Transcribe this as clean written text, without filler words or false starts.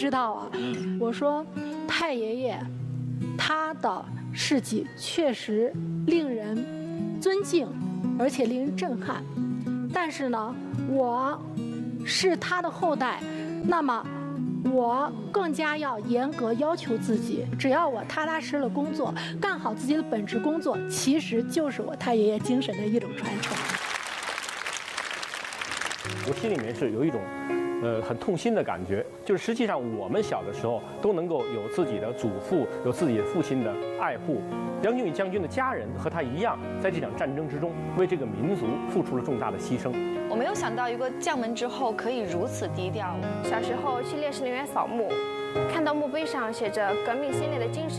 知道啊。我说，太爷爷，他的事迹确实令人尊敬，而且令人震撼。但是呢，我是他的后代，那么我更加要严格要求自己。只要我踏踏实实的工作，干好自己的本职工作，其实就是我太爷爷精神的一种传承。 我心里面是有一种很痛心的感觉，就是实际上我们小的时候都能够有自己的祖父，有自己的父亲的爱护。梁俊宇将军的家人和他一样，在这场战争之中为这个民族付出了重大的牺牲。 我没有想到一个将门之后可以如此低调。 小时候去烈士陵园扫墓，看到墓碑上写着革命先烈的精神。